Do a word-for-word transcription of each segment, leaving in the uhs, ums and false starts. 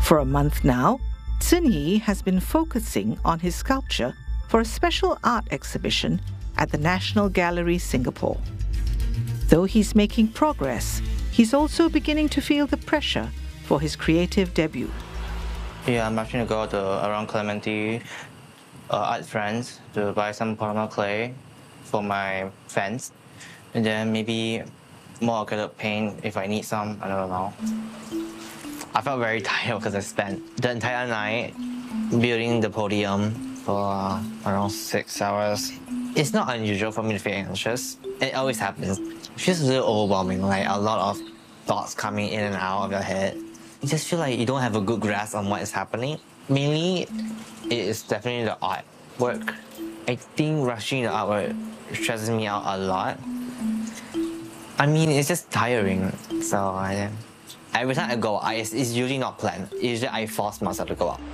For a month now, Tsun-Hee has been focusing on his sculpture for a special art exhibition at the National Gallery, Singapore. Though he's making progress, he's also beginning to feel the pressure for his creative debut. Yeah, I'm actually going to go to around Clementi uh, Art Friends to buy some polymer clay for my fence, and then maybe more acrylic paint if I need some. I don't know. I felt very tired because I spent the entire night building the podium for uh, around six hours. It's not unusual for me to feel anxious. It always happens. It feels a little overwhelming, like a lot of thoughts coming in and out of your head. You just feel like you don't have a good grasp on what is happening. Mainly, it is definitely the artwork. I think rushing the artwork stresses me out a lot. I mean, it's just tiring. So I, every time I go out, it's, it's usually not planned. Usually I force myself to go out.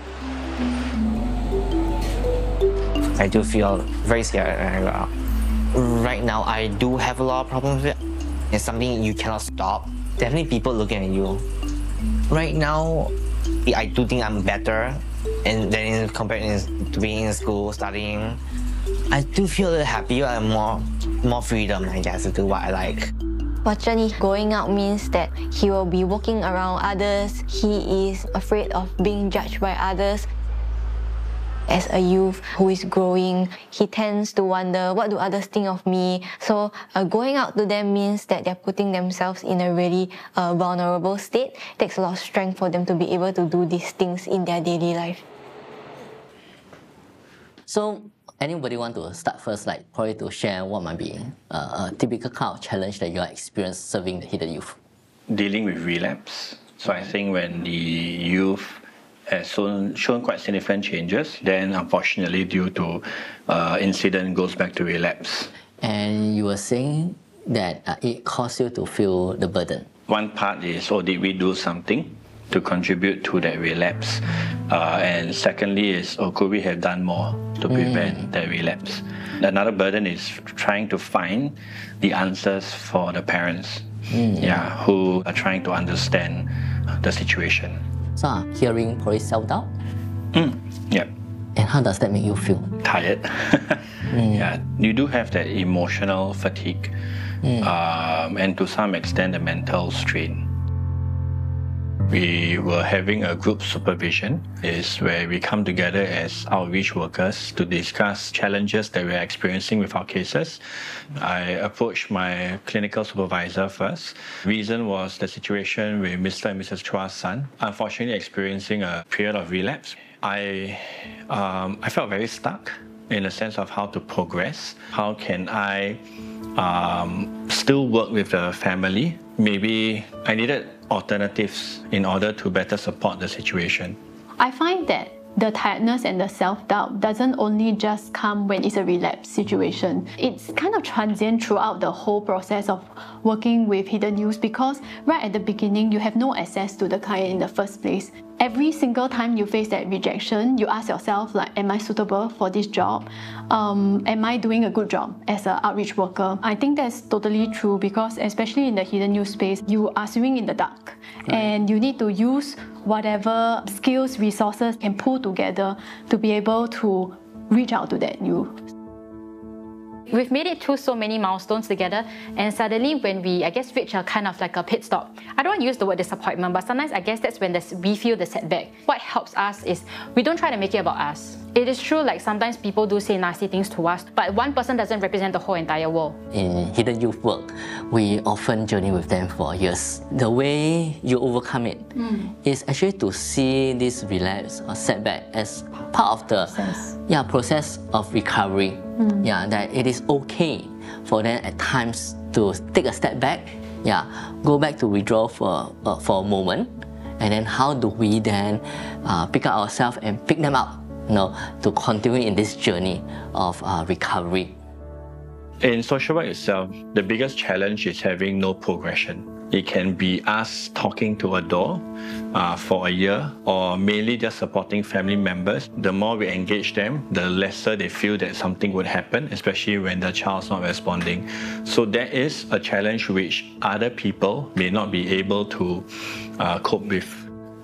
I do feel very scared when I go out. Right now, I do have a lot of problems with it. It's something you cannot stop. Definitely people looking at you. Right now, I do think I'm better and then compared to being in school, studying. I do feel a little happier and more, more freedom, I guess, to do what I like. For Zhen-Yi, going out means that he will be walking around others. He is afraid of being judged by others. As a youth who is growing, he tends to wonder, what do others think of me? So uh, going out to them means that they're putting themselves in a really uh, vulnerable state. It takes a lot of strength for them to be able to do these things in their daily life. So anybody want to start first, like probably to share what might be uh, a typical kind of challenge that you are experienced serving the hidden youth? Dealing with relapse. So I think when the youth has shown, shown quite significant changes, then unfortunately due to uh, incident goes back to relapse. And you were saying that uh, it caused you to feel the burden. One part is, oh, did we do something to contribute to that relapse? Uh, and secondly is, oh, could we have done more to prevent mm. that relapse? Another burden is trying to find the answers for the parents, mm. yeah, who are trying to understand the situation. So uh, hearing probably self-doubt? Mm. Yeah. And how does that make you feel? Tired. mm. Yeah, you do have that emotional fatigue mm. um, and to some extent the mental strain. We were having a group supervision, is where we come together as outreach workers to discuss challenges that we're experiencing with our cases. I approached my clinical supervisor first. Reason was the situation with Mister and Missus Chua's son, unfortunately experiencing a period of relapse. I, um, I felt very stuck in the sense of how to progress. How can I um, still work with the family? Maybe I needed alternatives in order to better support the situation. I find that the tiredness and the self-doubt doesn't only just come when it's a relapse situation. It's kind of transient throughout the whole process of working with hidden youth, because right at the beginning, you have no access to the client in the first place. Every single time you face that rejection, you ask yourself, like, am I suitable for this job? Um, am I doing a good job as an outreach worker? I think that's totally true, because especially in the hidden youth space, you are swimming in the dark. Right. And you need to use whatever skills, resources can pull together to be able to reach out to that youth. We've made it through so many milestones together, and suddenly when we, I guess, reach a kind of like a pit stop, I don't want to use the word disappointment, but sometimes I guess that's when we feel the setback. What helps us is we don't try to make it about us. It is true, like sometimes people do say nasty things to us, but one person doesn't represent the whole entire world. In hidden youth work, we often journey with them for years. The way you overcome it mm. is actually to see this relapse or setback as part of the process, yeah, process of recovery. Mm. Yeah, that it is okay for them at times to take a step back, yeah, go back to withdraw for, uh, for a moment, and then how do we then uh, pick up ourselves and pick them up, you know, to continue in this journey of uh, recovery. In social work itself, the biggest challenge is having no progression. It can be us talking to a door uh, for a year, or mainly just supporting family members. The more we engage them, the lesser they feel that something would happen, especially when the child's not responding. So that is a challenge which other people may not be able to uh, cope with.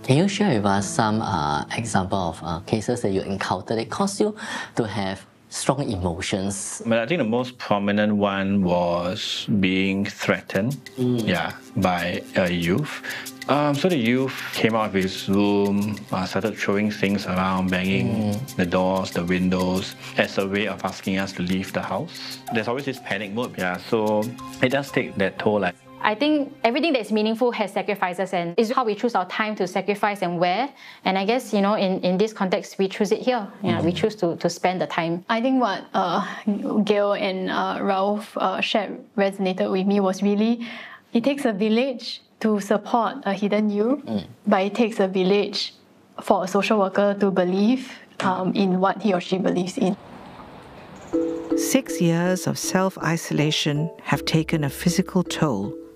Can you share with us some uh, example of uh, cases that you encountered that caused you to have strong emotions? But I think the most prominent one was being threatened, mm. yeah, by a youth. Um, so the youth came out of his room, uh, started throwing things around, banging mm. the doors, the windows, as a way of asking us to leave the house. There's always this panic mode, yeah, so it does take that toll. Like, I think everything that's meaningful has sacrifices, and it's how we choose our time to sacrifice and where. And I guess, you know, in, in this context, we choose it here. Yeah, mm. we choose to, to spend the time. I think what uh, Gail and uh, Ralph uh, shared resonated with me was really, it takes a village to support a hidden youth, mm. but it takes a village for a social worker to believe um, in what he or she believes in. Six years of self-isolation have taken a physical toll